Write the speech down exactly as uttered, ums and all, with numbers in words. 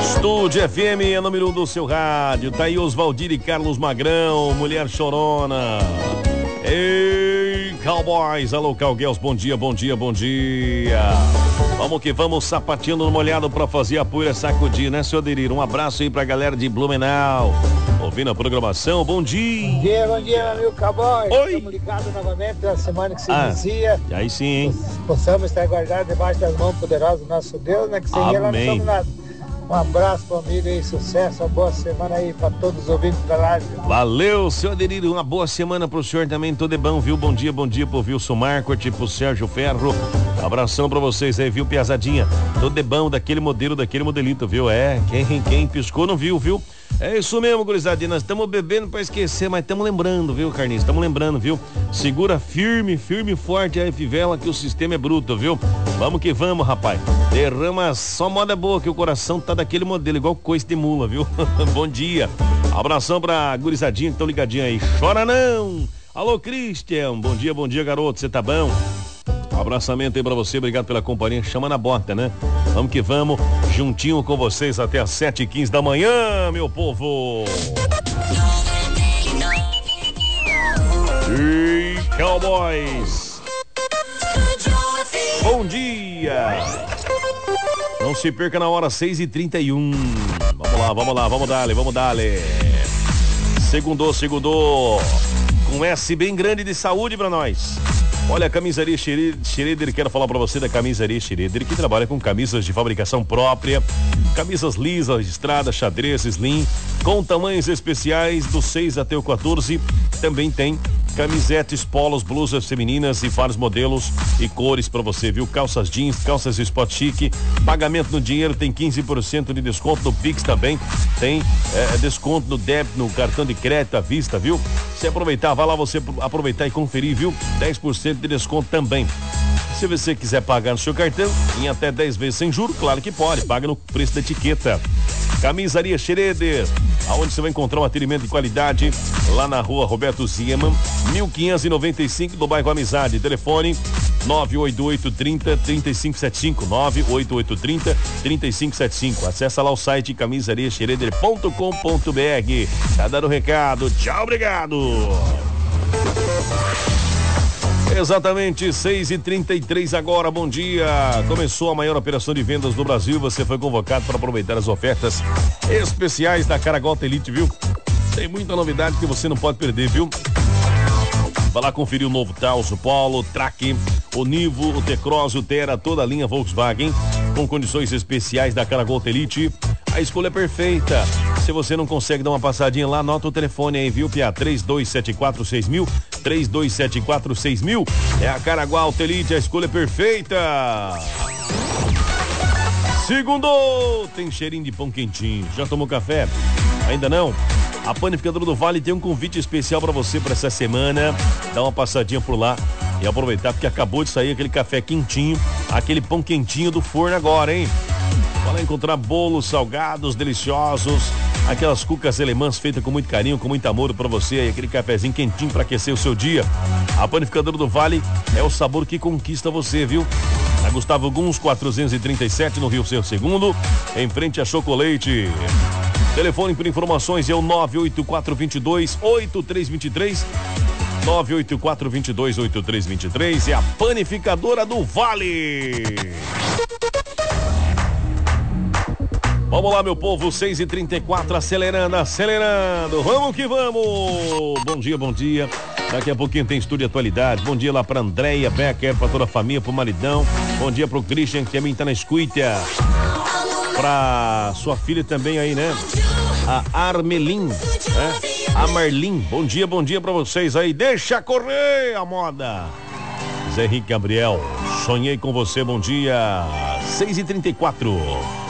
Estúdio F M é número um do seu rádio. Tá aí Osvaldir e Carlos Magrão, Mulher Chorona. Ei, Cowboys, alô, Cowgirls, bom dia, bom dia, bom dia. Vamos que vamos, sapateando no molhado pra fazer a poeira sacudir, né, seu Aderir? Um abraço aí pra galera de Blumenau, ouvindo a programação, bom dia. Bom dia, bom dia, meu amigo Cowboy. Oi. Estamos ligados novamente na semana que se Ah, inicia. aí sim, hein? Possamos estar guardados debaixo das mãos poderosas do nosso Deus, né? Que sem ele nós não somos nada. Um abraço, família, e sucesso, uma boa semana aí para todos os ouvintes da live. Valeu, seu Aderir, uma boa semana pro senhor também, tudo é bom, viu? Bom dia, bom dia pro Wilson Marcot, pro Sérgio Ferro, abração pra vocês aí, viu, Piazadinha? Tudo é bom, daquele modelo, daquele modelito, viu? É, quem, quem piscou não viu, viu? É isso mesmo, gurizadinha, nós estamos bebendo pra esquecer, mas estamos lembrando, viu, Carlinhos? Estamos lembrando, viu? Segura firme, firme e forte aí, fivela, que o sistema é bruto, viu? Vamos que vamos, rapaz. Derrama só moda boa, que o coração tá daquele modelo, igual coice de mula, viu? Bom dia. Abração pra gurizadinha que estão ligadinha aí. Chora não! Alô, Christian. Bom dia, bom dia, garoto. Você tá bom? Abraçamento aí pra você, obrigado pela companhia. Chama na bota, né? Vamos que vamos, juntinho com vocês até às sete e quinze da manhã, meu povo. E Cowboys, bom dia. Não se perca na hora seis e trinta e um. Vamos lá, vamos lá, vamos dar-lhe, vamos dar-lhe. Segundou, segundou. Com S bem grande de saúde pra nós. Olha, a camisaria Schroeder, quero falar pra você da camisaria Schroeder, que trabalha com camisas de fabricação própria, camisas lisas, estrada, xadrez, slim, com tamanhos especiais do seis até o quatorze. Também tem camisetes, polos, blusas femininas e vários modelos e cores pra você, viu? Calças jeans, calças spot chic, pagamento no dinheiro, tem quinze por cento de desconto no Pix também, tem é, desconto no débito, no cartão de crédito à vista, viu? Se aproveitar, vai lá você aproveitar e conferir, viu? dez por cento de desconto também. Se você quiser pagar no seu cartão em até dez vezes sem juros, claro que pode, paga no preço da etiqueta. Camisaria Schroeder, aonde você vai encontrar um atendimento de qualidade, lá na rua Roberto Ziemann, mil quinhentos e noventa e cinco, do bairro Amizade. Telefone nove oito oito, trinta, trinta e cinco setenta e cinco, nove oito oito, trinta, trinta e cinco setenta e cinco. Acesse lá o site camisaria schroeder ponto com ponto b r. Tá dando o recado, tchau, obrigado. Exatamente, seis e trinta e três agora, bom dia. Começou a maior operação de vendas do Brasil. Você foi convocado para aproveitar as ofertas especiais da Caragolta Elite, viu? Tem muita novidade que você não pode perder, viu? Vai lá conferir o novo Taos, o Polo, o Track, o Nivo, o T-Cross, o Terra, toda a linha Volkswagen, com condições especiais da Caragolta Elite. A escolha é perfeita. Se você não consegue dar uma passadinha lá, anota o telefone aí, viu, Pia? três dois sete quatro seis mil, três dois sete quatro seis mil. É a Caragolta Elite, a escolha é perfeita. Segundo, tem cheirinho de pão quentinho. Já tomou café? Ainda não? A Panificadora do Vale tem um convite especial para você para essa semana. Dá uma passadinha por lá e aproveitar, porque acabou de sair aquele café quentinho, aquele pão quentinho do forno agora, hein? Vai lá encontrar bolos salgados, deliciosos, aquelas cucas alemãs feitas com muito carinho, com muito amor para você, e aquele cafezinho quentinho para aquecer o seu dia. A Panificadora do Vale é o sabor que conquista você, viu? Na Gustavo Guns, quatrocentos e trinta e sete, no Rio Seu Segundo, em frente a Chocolate. Telefone por informações é o nove oito quatro dois, oito três dois três. nove oito quatro dois, oito três dois três. É a Panificadora do Vale. Vamos lá, meu povo, seis e trinta e quatro, acelerando, acelerando. Vamos que vamos. Bom dia, bom dia. Daqui a pouquinho tem Estúdio Atualidade. Bom dia lá pra Andréia Becker, pra toda a família, pro maridão. Bom dia pro Christian, que também tá na escuta. Pra sua filha também aí, né? A Armelin, né? A Marlin. Bom dia, bom dia pra vocês aí. Deixa correr a moda. Zé Henrique Gabriel, sonhei com você, bom dia. seis e trinta e quatro.